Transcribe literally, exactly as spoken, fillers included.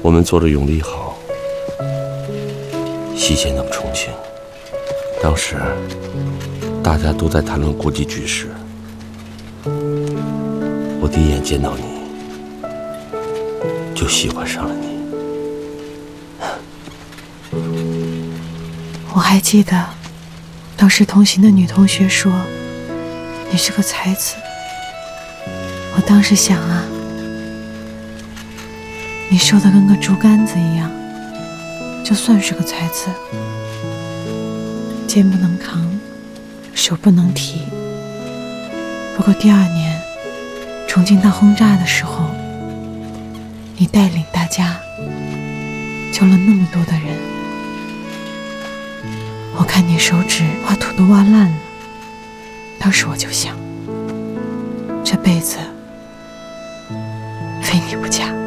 我们做了永利好，西街那么重庆，当时大家都在谈论国际局势。我第一眼见到你，就喜欢上了你。 我还记得，当时同行的女同学说你是个才子。我当时想啊，你瘦得跟个竹竿子一样，就算是个才子，肩不能扛，手不能提。不过第二年重庆大轰炸的时候，你带领大家救了那么多的人，我看你手指挖土都挖烂了，当时我就想，这辈子非你不嫁。